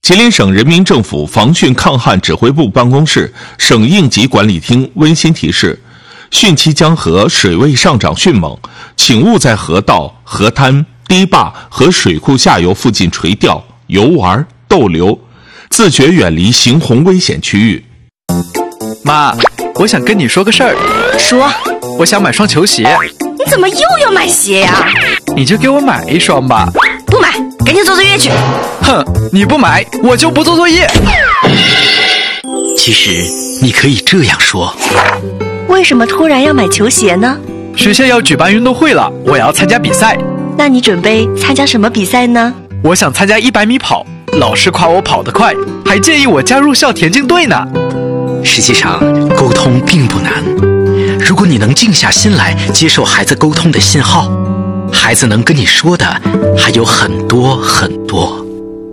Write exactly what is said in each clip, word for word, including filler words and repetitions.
吉林省人民政府防汛抗旱指挥部办公室省应急管理厅温馨提示：汛期江河水位上涨迅猛，请勿在河道、河滩、堤坝和水库下游附近垂钓、游玩、逗留，自觉远离行洪危险区域。 妈，我想跟你说个事儿。 说， 我想买双球鞋。 你怎么又要买鞋呀？ 你就给我买一双吧。 不买，赶紧做作业去。 哼，你不买，我就不做作业。 其实你可以这样说： 为什么突然要买球鞋呢？ 学校要举办运动会了，我要参加比赛。 那你准备参加什么比赛呢？ 我想参加一百米跑，老师夸我跑得快，还建议我加入校田径队呢。 实际上，沟通并不难。如果你能静下心来接受孩子沟通的信号，孩子能跟你说的还有很多很多。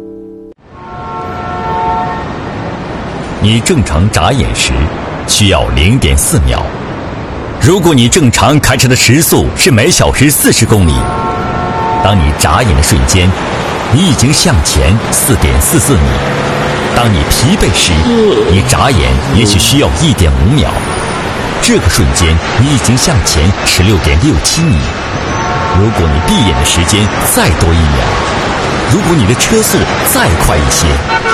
你正常眨眼时需要 零点四秒。如果你正常开车的时速是每小时四十公里，当你眨眼的瞬间，你已经向前 四点四四米。当你疲惫时，你眨眼也许需要 一点五秒。这个瞬间你已经向前 十六点六七米。如果你闭眼的时间再多一秒，如果你的车速再快一些，